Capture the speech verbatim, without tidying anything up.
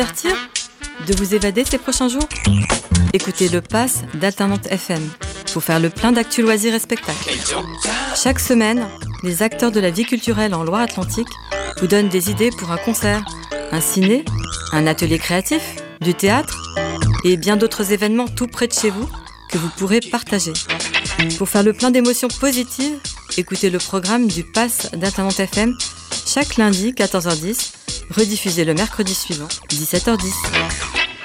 Divertir ? De vous évader ces prochains jours ? Écoutez le Pass d'Alternante F M pour faire le plein d'actu loisirs et spectacles. Chaque semaine, les acteurs de la vie culturelle en Loire-Atlantique vous donnent des idées pour un concert, un ciné, un atelier créatif, du théâtre et bien d'autres événements tout près de chez vous que vous pourrez partager. Pour faire le plein d'émotions positives, écoutez le programme du Pass d'Alternante F M chaque lundi quatorze heures dix, rediffusé le mercredi suivant, dix-sept heures dix.